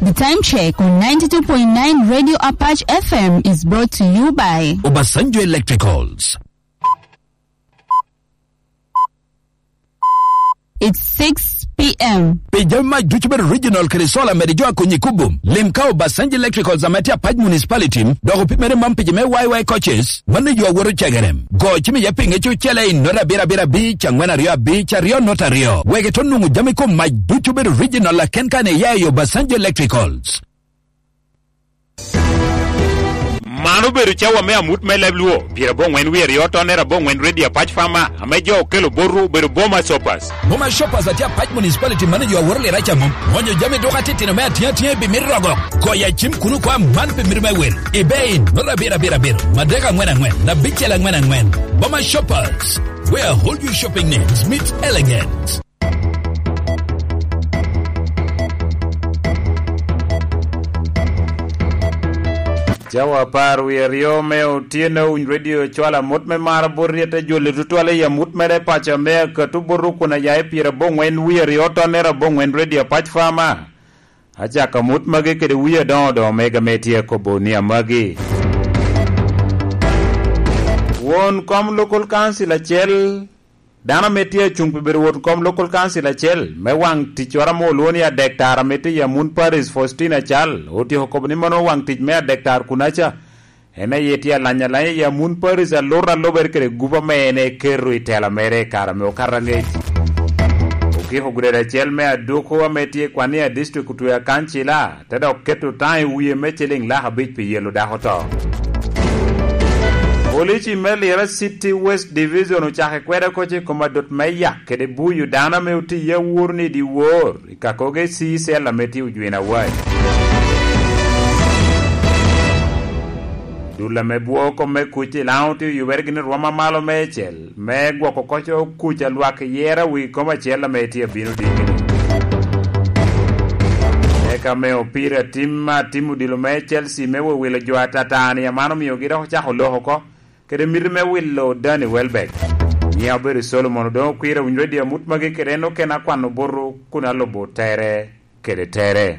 The time check on 92.9 Radio Apache FM is brought to you by Obasanjo Electricals. It's 6 p.m. Pejama Duchber Regional Krisola Merijua Kunyikubum. Limka Obasanjo Electricals Amatia Paj Municipality. Dogo Pimere Mampijame YY coaches. Manajua Wuru Chagarem. Go Chimi Yaping Echu Chele in Nora Bira Bira Beach and Rio Beach Rio Notario. Wegetonu Jamiko my Duchber Regional Kenkane Yayo Obasanjo Electricals. Manu beru chawa me amut me lebluo bira bon wen we rioto nera bon wen ready Apache farmer amejo kelo boru beru boma shoppers atia Apache municipality manager worle racha mom wonyo jame doka titino me atia bi mirrogo ko ya chim kunu kwa man bi mirme wen ibein nora bira madega ngwen na bichela ngwen boma shoppers where all your shopping needs meet elegance. Jawa par we rio me otieno radio chwala mutme mar burriete jole tutwale ya mutmere pacha me katu buru kuna ya pira bongwen we rio to nera bongwen radio Apache farmer acha ka mutmage kede we do mega metie ko bonia magi won kom local council achel dana metie chungpi berwot kom local council achel me wang tichwara mo loni ya dektar metie ya mun Paris Faustina chal oti hokobni mano wang tich me dektar kunacha ena yetia lanya ya mun Paris a lora lober kere guba me ene keru itela mere kara me okarange oki hogure chel me adoko metie kwani ya district kutu ya kanchila tada ketu tai wiye mecheling la habit pi yelo da hoto Polici Meliera City West Division uchahe kweda koche komadot maya kede buyu dana meuti ya wurni di wor ikakoge si sela meti ujuina wai dula mebuoko me kuchi launti yubergini rwama malo mechel megwa kokocho kucha luak yera wikoma chela meti ya binu dingini eka meo pira timu dilo mechel si mewe wile jua tatani ya mano miyogira hochaho loho ko kede mirme willo Danny Welbeck nya bere Solomon do kwira winredi amutmage kede no kena kwano boru kuna lobo tere kede tere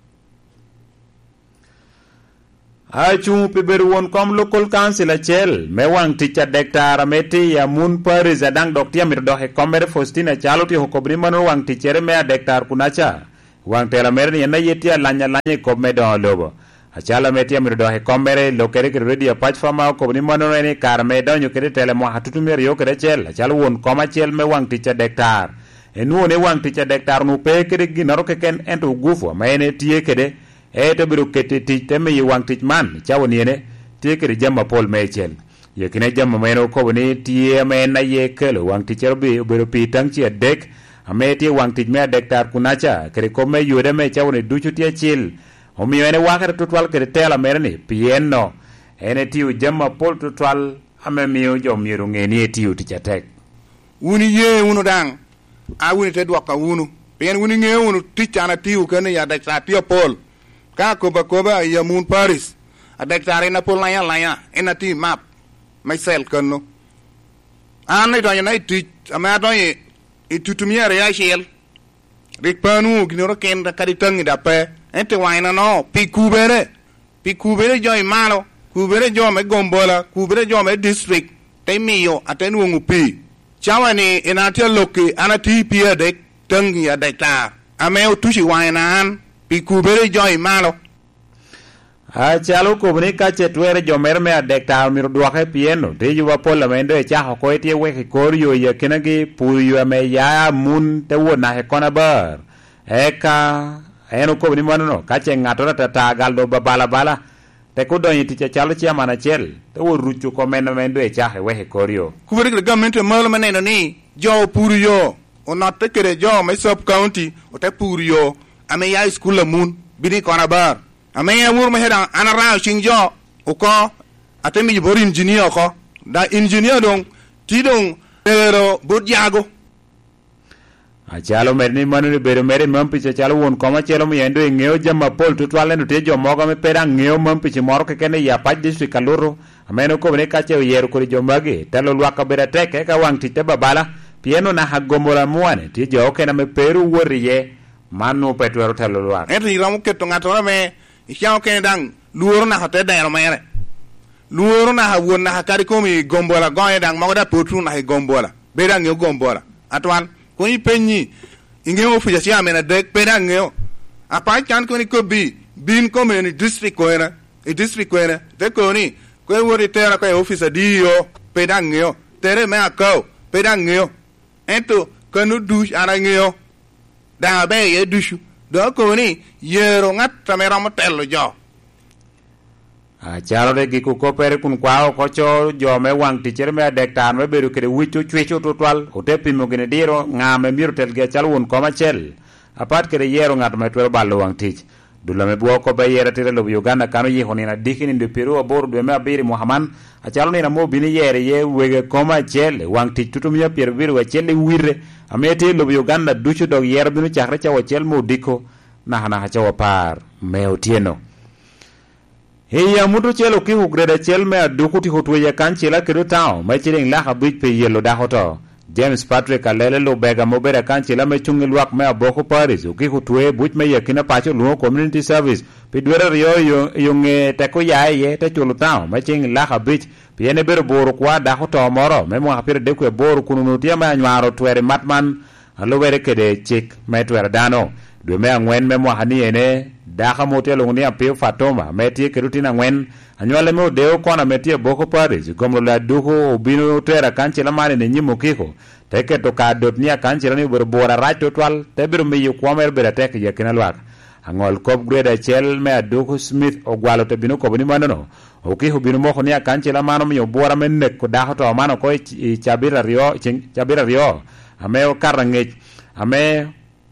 achu piberu won kom local council achel me wang ticha dektar meti ya mun Paris adang doktia mirdo he komere Faustina chaloti hokobri mano wang tichere me dektar kunacha wang tela merni na yetia lanya ko me do lobo achala metia mirdo he komere lokere ke radio Apache farmer ko ni mano ne karme do nyukere tele mo hatutu mer yo kere chel achala won koma chel me wang ticha dektar enu ne wang ticha dektar no pe kere ginaro ke ken ento gufo mene tie kede to biro kete tite me wang tich man chawoni ne tie kere jamma pol me chel ye kine jamma meno ko ni tie me na ye kelo wang ticha biro pitang chi dek ameti wang tich me dektar kunacha kere ko me yude me chawoni duchu tie chil omiyo ene wakere tutwal kede tela merni pieno ene tiu jamma pol tutwal ame miyo jomiru ngeni tiu tichatek wuni ye wunu dang a wuni te dwaka wunu pien wuni nge wunu tichana tiu kene ya dekta tiu pol ka koba ya mun Paris a dekta ina pol laya ina ti map myself kano ane do yana ti ama do ye itutumiere ya shel rikpanu ginoro ken da kaditangi da pe ente waina no pi kubere joy malo kubere jo me gombola kubere jo me district te miyo atenu ngupi chawani inatia loki anati pia de tangi ya dektar ameo tushi waina an pi kubere joy malo chalo kubni kache twere jo merme dektar miru duake pieno te yuwa pola mendo e chaho ko etie weke koryo ya kenagi puyo me ya mun te wona he kona bar eka eno ko ni mano kache ngato tata galdo bala te ko donyi ticha chalo chia mana chel te wo ruchu ko mendo e chahe wehe koryo kubere government malo maneno ni jo puriyo onatte kere jo me sub county o te puriyo ame ya school la mun bini kona bar ame ya wur me heda anara chingjo o ko atemi bor engineer ko da engineer dong tidong pero bodjago achalo merni manu ni bero mere mampiche chalo won koma chelo mi endo ngeo jamma pol tutwale no tejo moga me pera ngeo mampiche moro ke kene ya Apache district kaloro ameno ko ne kache yero ko jomage talo lwaka bera teke ka wang tite babala pieno na hagomola muane tejo ke na me peru woriye manu petwero telo lwak enti ramu keto ngato me ichao ken dang luoro na hote dero mere luoro na hawon na kari komi gombola goye dang magoda potru na gombola bedang yo gombola atwan ko yi penyi inge ofija si amena dek bedang yo apa kan ko ni ko bin ko me ni district ko era e district ko era de ko ni ko wori tera ko officer dio bedang yo tere me akau bedang yo ento kanu dush ara yo da be ye dushu do ko ni yero ngat tamera motello jo chalo de giku ko pere kun kwao kocho jo me wang tichere me dektar me beru kede wichu chwecho tutwal otepi mo gene diro ngame miru telge chal won koma chel apat kede yero ngat me twero ballo wang tich dula me buo ko be yere tire lo Uganda kanu yi honina dikini de Peru abor de me abiri Muhammad achalo ni na mo bini yere ye wege koma chel wang tich tutum ya pier biru wa chele wirre amete lo Uganda duchu dog yere binu chakre chawo chel mo diko na hana hachawo par me otieno Heya mutu chelo ki hugreda chel me adukuti hutweya kanchila kidu tao machiring laha bich pe yelo dahoto James Patrick alele lo bega mobera kanchila me chungi luak me aboko Paris uki hutwe buch me yakina pacho luo community service pi dwere rio yung teko yae te chulu tao machiring laha bich pi ene bero boru kwa dahoto moro me mwa hapire dekwe boru kununutia me anywaro twere matman alo were kede chik me twere dano dwe me angwen me mwa hani ene Daka motel ngoni apio Fatoma metie kerutina ngwen anywale me deo kona metie boko Paris gomro la duko obino tera kanchela mane ne nyimo kiko teke to ka dotnia kanchela ni bora right total tebiro me yukwamer bera teke yakina lwak angol kop grade chel me duko Smith ogwalo to bino ko bini manono oki hubino moko ni kanchela mano me bora menne ko daho to mano ko chabira rio ame karangech ame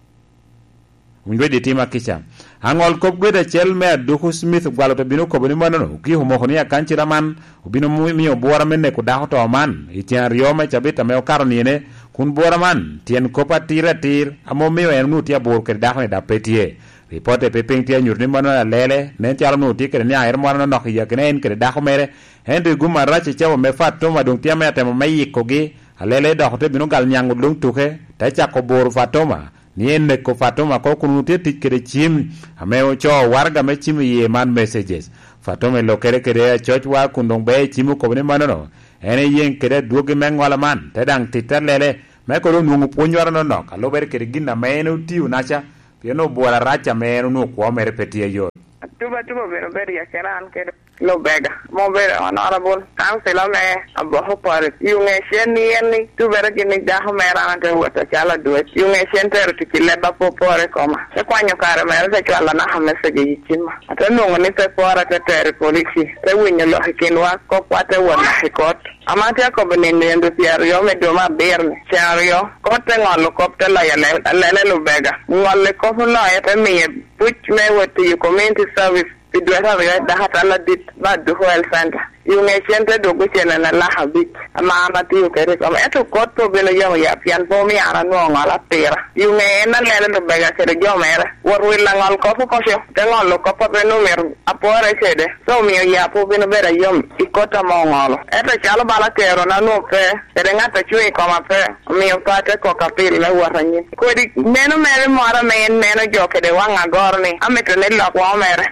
Ngwede tima kicha angol kop gwede chel me duku Smith gwalo to bino ko bini manono ki humo honia kanchira man ubino mi bora menne ko daho to man itian rioma chabita me karni ne kun bora man tien kopa tira tir amo mi en nutia bor ke daho da petie reporte pepeng tia nyurni manono lele ne tiaro nuti ke ne air manono no ya kenen ke daho mere henry guma rachi chawo me Fatoma dong tia me temo mai kogi alele daho te bino gal nyangu dong tuke ta chako bor Fatoma Nienne ko Fatoma ko kunute tikere chim ameo cho warga me chim ye man messages Fatoma lo kere kere church wa kundong be chimu ko ne manono ene yen kere duoge mengwala man tedang titalele me ko nungu ponywara no no kalo ber kere ginna meno tiu nacha pieno bora racha meno no ko mere petie yo tuba bero ber ya keran kere lo bega mo ber honorable councilor me abo Paris yunge sheni tuba gini da ho mera ante wata chala duet yunge center tikile ba popore koma se kwanyo kare mera se chala na ha message yichima ata nungu ni te pora te tere polisi te winyo lo hikinwa ko kwate wona hikot amate ko benende ndo piario me do ma berne chario ko te ngolo ko te la ya le lo bega ngole ko la ya te mi puch me wati community service Idweta vya dahata la dit ba duho el center. Yung esyente dogo chena na la habit. Ama amati yung kere kama. Eto koto bilo yung yapian po mi ara nuong ala pera. Yung ena lele do bega kere yung mera. Warwil lang al kopo kosyo. Tengon lo kopo pe numer. Apore sede. So mi yung yapo bino bera yung ikota mo ngolo. Eto chalo bala kero na nupe. Kere ngata chui koma pe. Mi yung kate ko kapil na waranyin. Kwedi meno mere mwara meno jo kede wanga gorni. Amito nilok wa mere.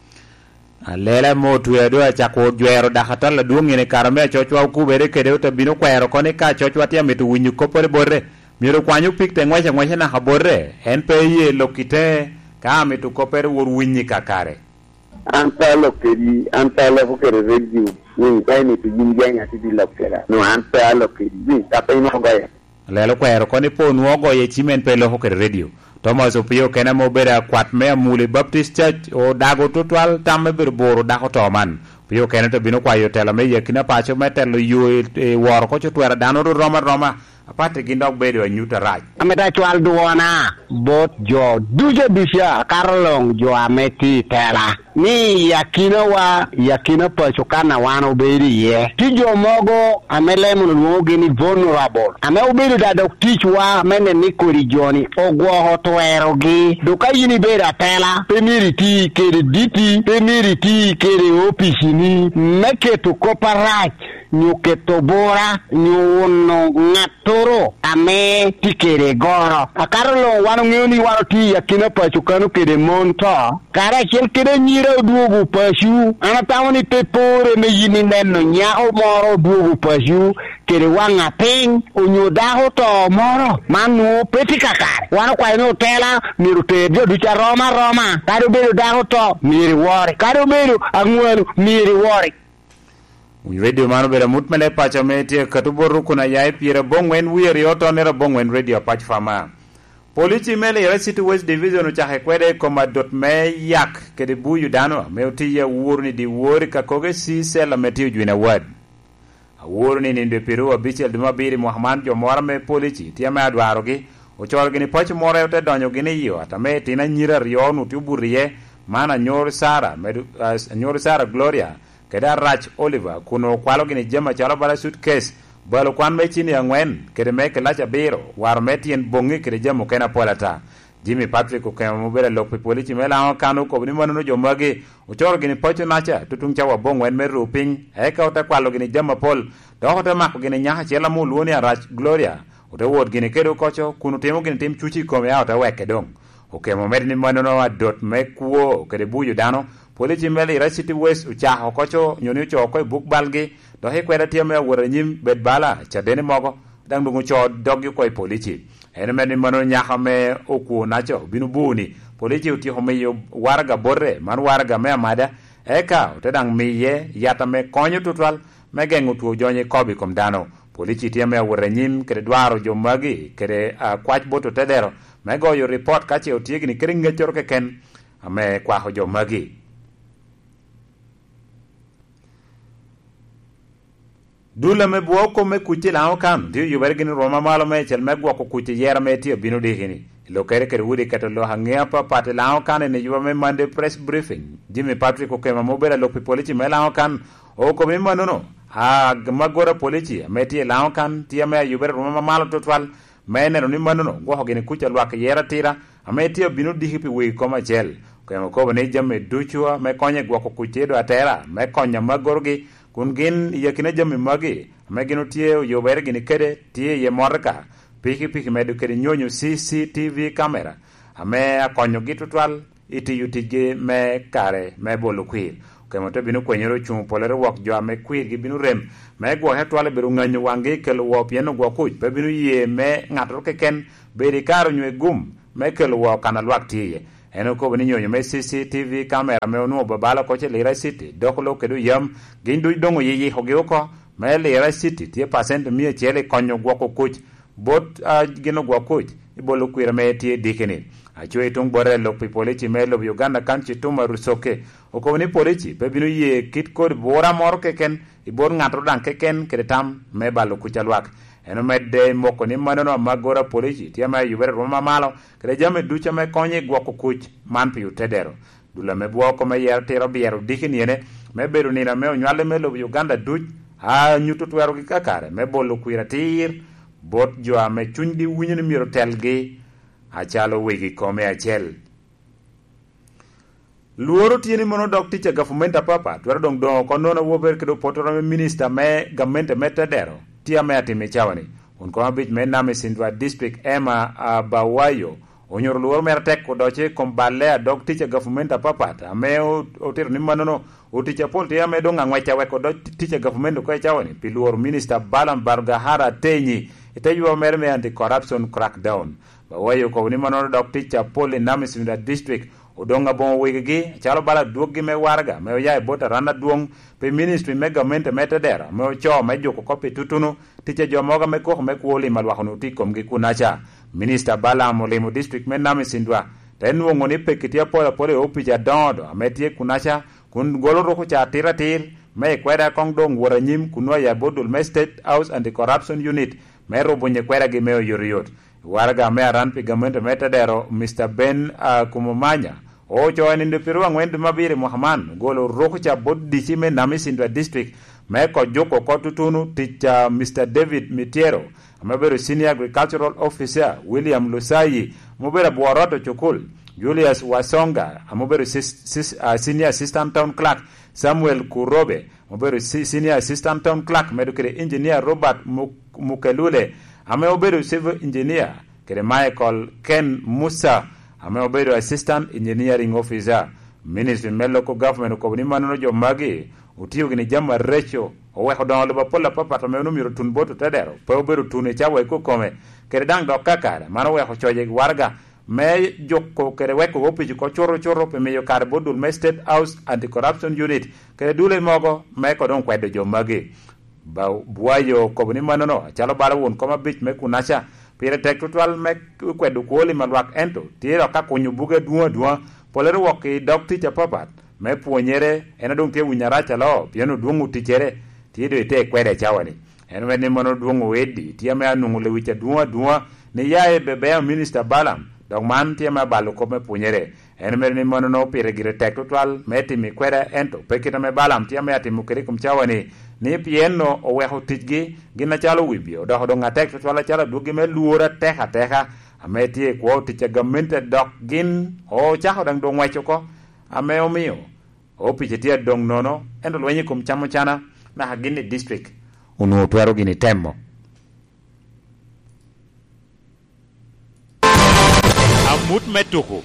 Lele motu ya doa chako juero dakatan la duongi ne karame chochwa ukubere kede uta bino kwero kone ka chochwa tia mitu winyu kopore borre miro kwanyu pikte ngwache na habore enpe ye lokite ka mitu kopere wor winyi kakare anta lokeri anta la fukere radio ni kaini tu yinjanya ti di lokera no anta lokeri ni tapai no goye lele kwero kone po nuogo ye chimen pe lo fukere radio Thomas Opio kena mo bera kwat me Muli Baptist Church o dago tutwal tamme bir boru dako toman Pio kena to bino kwa yotela me yekina pacho metelo yu wor ko chotwera dano roma apate gindok bedo nyuta raj ameta chwal duona bot jo duje bisha karlong jo ameti tela ni yakina pacho kana wano beri ye tijo mogo amele muno gini vulnerable ame ubedo da dok tichwa mene nikori joni ogwo hotwero gi doka yini bera tela pemiriti kere diti pemiriti kere opisini meke to koparach nyuke to bora nyuno ngato loro ame tikere goro akarlo wanu ngeni wanu ti yakina pachu kanu kede monto kara chel kede nyiro duogu pachu ana tawni pepore me yini nenno nyao moro duogu pachu kede wanga ping unyodaho to moro manu petikakar wanu kwa ino tela miru tejo ducha Roma kado bedo daho to miri wori kado bedo angwanu miri wori radio mano bera mutmele pacha metie katuboru kuna yai pira bongwen wieri otonera bongwen radio pach fama polisi mele yara city west division uchahe kwede komadot me yak kede buyu dano meuti ya wurni di wori kakoge si sela metiu juina wad wurni ni ndo piru abichel duma biri muhammad jo morame polisi tiame adwarogi uchor gini pach more yote donyo gini yo atame tina nyira rionu tuburie mana nyor Sara Gloria keda Rach Oliver kuno kwalo gini jema chalo bala suitcase balo kwan me chini ya ngwen kede meke lacha biro war metien bongi kede jemo kena polata Jimmy Patrick ukema mubele lokpi polisi mela hao kanu kubni manuno jomagi uchoro gini pocho nacha tutungcha wabongwen me ruping eka uta kwalo gini jema pol dokote mako gini nyaha chela mu luoni ya Rach Gloria ute wot gini kedo kocho kunu timu gini tim chuchi kome ya uta weke dong ukema medini manuno wa dot me kuo kede buyu dano polisi mele ira city west uchaho kocho nyoni ucho koi buk balgi dohe kweda tiame ya wara nyim bedbala chadeni mogo dang dungu cho dogi koi polisi ene meni mano nyaka me okuo nacho binu buni polisi uti home yo warga borre man warga me amada eka utedang miye yata me konyo tutwal me gengu tuo jonye kobi kom dano polisi tiame ya wara nyim kere dwaro jo magi kere kwach boto tedero me goyo report kache utiegini kere ngechor keken ame kwaho jo magi dula me buoko me kuchi lao kan dio yubergini Roma malo me chel me guoko kuchi yera me tio binu dihini lo kere kere wudi kato lo hangea pa pate lao kan ne yuwa me mande press briefing Jimmy Patrick okema mobela lo pi polisi me lao kan oko me manono magora polisi me tie lao kan tia me yuber Roma malo totwal me ne ni manono guoko gini kucha luake yera tira ame tio binu dihipi wii koma chel kema koba ne jame duchua me konye guoko kuchi do atera me konya magorgi kun gin yakina jami magi megino tie yobere gini kede tie ye morka piki medu kede nyonyo CCTV camera ame akonyo gitutwal iti yutige me kare me bolu kwir kemoto binu kwenyero chung polere wok jo ame kwir gi binu rem me gwo hetwale biru nganyo wangi kelo wop yeno gwo kuch pe binu ye me ngatro keken beri karo nywe gum me kelo wok kana lwak tiye eno ko bani nyonyo me CCTV camera me onu babala ko che Lira City dokolo kedu yam gindu dongo yi hogioko me Lira City tie percent mi chele konyo gwoko kuch bot gino gwo kuch ibolo kwira me tie dikeni achwe tung bore lo polisi me lo Uganda kanchi tuma rusoke oko ni polisi pe binu ye kit kod bora mor keken ibor ngatro dan keken kretam me balo kuchalwak eno medde moko ni manono magora polisi tiama yuber Roma malo kre jame ducha me konye gwoko kuch man pi utedero dula me bwoko me yer tero biero dikini ene me beru nina me onywale me lo Uganda duch nyuto twero gi kakare me bolo kwira tir bot jo ame chundi winyini miro telgi achalo wigi kome achel luoro tieni mono dok ticha gafumenta papa twero dong konono wober kedo potoro minister me gamente metedero tia me atime chawani un ko abit me name Sindwa district Emma Bawayo onyor luor mer tek ko doche komballe dok ticha gafumenta papa ame otir ni manono uticha pol tia me donga ngwacha we ko do ticha gafumento ko chawani piluor minister Balam Bargahara Tenyi itayuwa mer me anti corruption crackdown Bawayo ko ni manono dok ticha pol name Sindwa district odonga bon wigi chalo bala duogi me warga me yae bota randa duong pe ministry me government metedera me cho me joko kopi tutunu tiche jomoga me ko me kuoli malwakhonu tikom gi kunacha minister Bala Molemo district me name Sindwa ten wongo ni pekitia pole opicha dondo ametie kunacha kun golo roko cha tiratir me kweda kong dong wora nyim kunwa ya bodul me state house anti corruption unit me robonye kweda gi me yoriot warga me aran pi government metedero Mr Ben Kumumanya o join in the Peru ngwend mabire Muhammad golo roko cha boddi chime name Sindwa district me ko joko ko tutunu ticha Mr David Mitiero amabero senior agricultural officer William Lusayi mobera Bworoto Chukul Julius Wasonga amobero senior assistant town clerk Samuel Kurobe mobero senior assistant town clerk medukere engineer Robert Mukelule ame obedo civil engineer kede Michael Ken Musa ame obedo assistant engineering officer ministry me local government ko ni manono jo magi utiyo gini jama recho oweho don lebo pola papa me no miro tun boto tedero pe obedo tune chawe ko kome kede dang do kakara mano weho choje warga me jokko kede weko opiji ko choro pe me yo kar bodul me state house anti corruption unit kede dule mogo me ko don kwedo jo magi ba buayo ko ni manono chalo bala won koma bich me kunacha pire tek total me kwedo ko li malwak ento tiro ka kunyu buge duo polero woki dokti cha papat me puonyere ena dong te winyara chalo piano duongu tichere tido ite kwede chawani en wene mono duongu wedi tiame anungu le wicha duo ni yae bebe minister balam dong man tiame balu ko me puonyere en mene mono no pire gire tek total meti mi kwede ento pekita me balam tiame ati mukiri kum chawani ni pieno oweho tijgi gina chalo wibio doho donga tek total chalo dugi me luora teha ameti ko ticha gamente dok gin o chaho dang dong wacho ko ame omio o pichetia dong nono endo lwenye kum chamo chana na hagini district unu twero gini tembo amut metuku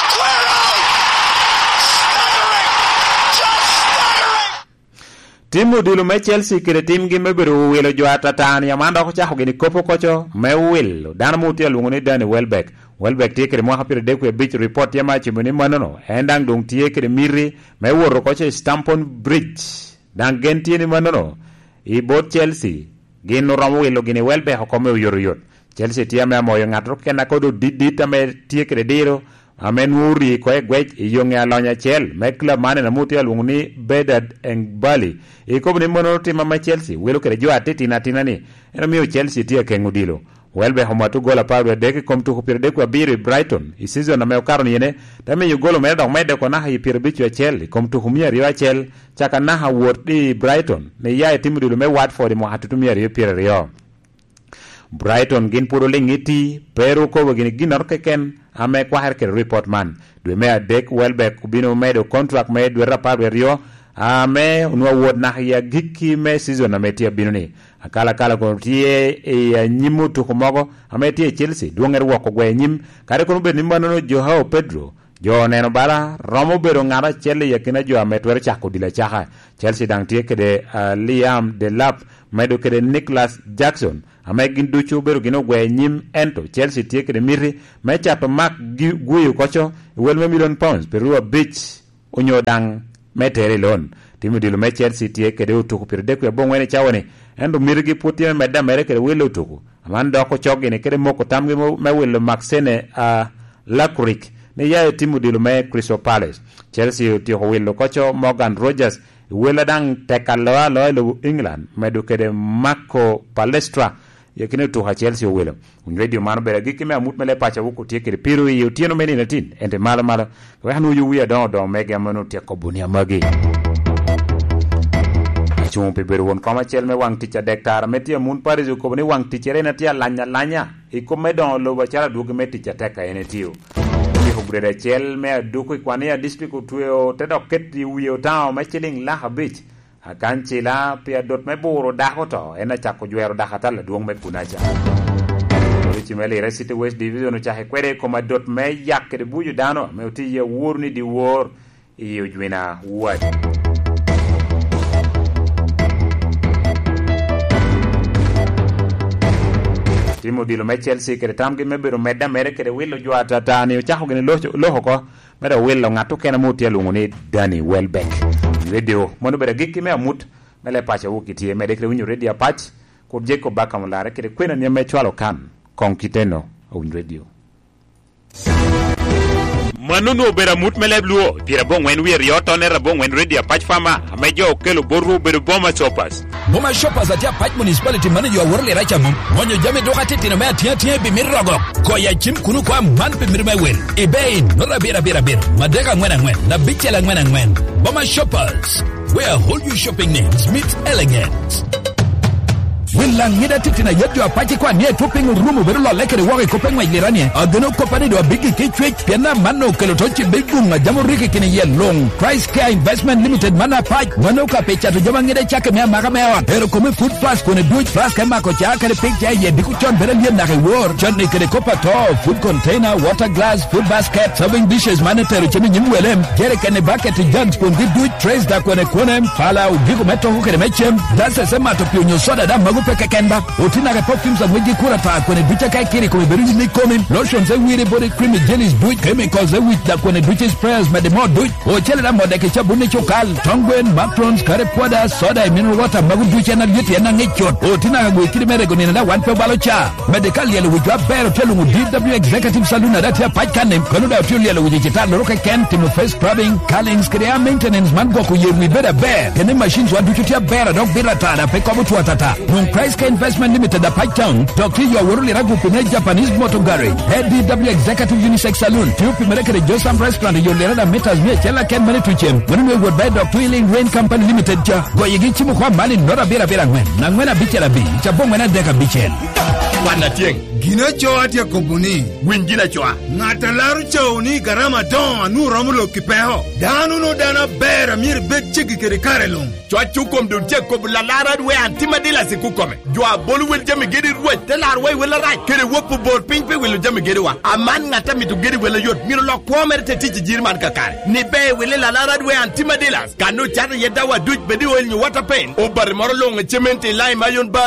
timu dilu me Chelsea kire tim gi meberu welo joata tan ya manda ko chaho gini kopo kocho me welo dan muti alungu ni Danny Welbeck tie kire mo hapire de ku beach report ya machi muni manono endang dong tie kire miri me woro kocho Stamford Bridge dan gen tie ni manono I bot Chelsea gin romo welo gini Welbeck ko me yoro Chelsea tie me moyo ngatro kena ko do didita me tie kire diro amen wuri ko e gwech yonge alonya chel me club mane na muti alungu ni Bedad Bali ko ni mono tima ma Chelsea welo kere jo ateti na tinani eno miyo Chelsea tie kengudilo Welbe homatu gola parwe deke kom tu kupir deku abiri Brighton I season na meo karoni yene tame yu golo meda umede ko naha yipir bichu ya chel kom tu humia riwa chel chaka naha wordi Brighton ne yae timu dilu me Watford mo hatutumia riwa pira rio Brighton gin puro lingiti pero ko gini ginar keken ame kwa herke report man dwe mea dek Welbe kubino medo contract me dwe raparwe rio ame unwa wod na ya giki me season na metia binuni akala ko tie e nyimu to komogo ame tie Chelsea duonger woko gwe nyim kare ko be nimbano Joao Pedro jo neno bara romo bero ngara Chelsea yakina jo ame twer chako dila chaha Chelsea dang tie kede Liam Delap medo kede Nicholas Jackson ame ginduchu bero gino gwe nyim ento Chelsea tie kede miri me chapa mak guyu kocho welme million pounds peru beach onyo dang metere lon timu dilu me Chelsea tie kede utuku pirde ku bongwene chawone endo mirgi putie medda mere kede welo utuku amanda ko chogi ne kede moko tamgi me welo Maxene Lacroix ne ya timu dilu me Crystal Palace Chelsea tie ho welo kocho Morgan Rogers welo dang tekalo lo England medu kede Marco Palestra yakine to ha Chelsea welo radio mano bere giki me amut mele pacha wuku tie kede piru yi tieno meni na tin ente mala we hanu yu wi don mega mano tie ko bunia magi chum pe beru won kama chel me wang ticha dektar metia mun Paris ko ni wang tichere na tia lanya ko me don lo bachara du me ticha teka ene tiu ni ko brede chel me du ko kwani district tuyo te doket wiyo taw me chiling la habich akanchi la pia dot me buro da hoto ena chako jwero da hatala duong me kunacha Chimeli Resite West Division chahe kwere koma dot me yak de buju dano me uti ye wor ni di wor iyo jwina wad timu dilo me Chelsea kere tamgi me biro medda mere kere willo juata tani chaho gene loho ko mera willo ngatu kena muti alungu ni Danny Welbeck radio mono bere giki me amut mele pacha wukitie me dekre winyo radio patch ko Jacob Bakam la kere kwena ni me chwalo kan Konkiteno on radio Manunu bera mut melebluo pira bongwen wi rioto ne rabongwen radio patch fama amejo kelo boru beru boma chopas atia patch municipality manager worle racha mum monyo jame doka tete na ma tia bi mirrogo ko ya chin kunu kwa man bi mirma wel ibein no rabira madega ngwen na bichela ngwen boma shoppers where whole you shopping needs meet elegance willa ngida titina yedjo apache kwa nie tuping rumu beru lo lekere wage kopengwa ilirani ageno kopani do bigi kichwe piana mano kelotochi bigunga jamuriki kini yelong Price Care Investment Limited mana pach wanoka pecha to jama ngida chake mea magamewa pero kome food plus kone duch plus kema kocha kare picture ye dikuchon bere liye na reward chani kere kopa to food container water glass food basket serving dishes manetero chemi nyimwelem jere kene bucket jugs kundi duch trays da kone fala ubigo meto hukere mechem dasa sema to pionyo soda da magupe kekenda utina ke perfumes of wiji kura ta kone ducha kai kiri kome beru ni komi lotions wiri body cream jellies duch chemicals wich da kone duches sprayers medemo duch o chele da modeke chabuni chokal tongwen matrons kare poda soda mineral water magu ducha na yuti ya ngechot utina ke gwe kiri merego ni na one pe balocha medical yele wujwa bero telungu DW executive saloon na dati ya pachkane kono da utili yele wuji chitalo roke ken timo face scrubbing callings krea maintenance mango kuyewi beda bear kene machines wa duchutia bear dog bila tada pe kobu tuatata nung Price Care Investment Limited da Pachtown Dr. Yoruli ragu pune Japanese Motor Garage Head DW Executive Unisex Saloon Tiupi merekere Josam Restaurant Yorulera Metas Mie Chela Ken Manituchem Mwenwe would buy Dr. Wheeling Rain Company Limited Cha Goyigi chimu kwa mali nora bira ngwen na ngwena bichela bi chabong ngwena deka bichel Wana tieng Gina choa tia kompuni Wingina choa Ngata laru choa ni garama don anu romulo kipeho Danu no dana bera mir bet chiki kere karelong Choa chukom dun tia kobula lara we antima dila si kukome Joa bolu wil jami gedi ruwe Telar we wila rai Kere wopu bor pingpe wilu jami gedi wa Aman ngata mitu gedi wila yot Miro lo kuomere te tichi jirman kakare Ni be wile la lara we antima dila Kanu chata yeda wa duj bedi wil nyu water pain Obari moro longa chemente lai mayon baz